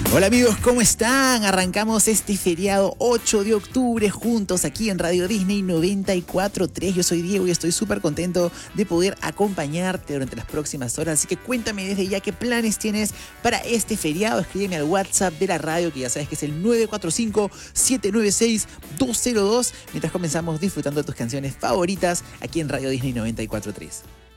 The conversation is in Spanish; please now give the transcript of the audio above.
Hola amigos, ¿cómo están? Arrancamos este feriado 8 de octubre juntos aquí en Radio Disney 94.3. Yo soy Diego y estoy súper contento de poder acompañarte durante las próximas horas. Así que cuéntame desde ya qué planes tienes para este feriado. Escríbeme al WhatsApp de la radio, que ya sabes que es el 945-796-202, mientras comenzamos disfrutando de tus canciones favoritas aquí en Radio Disney 94.3.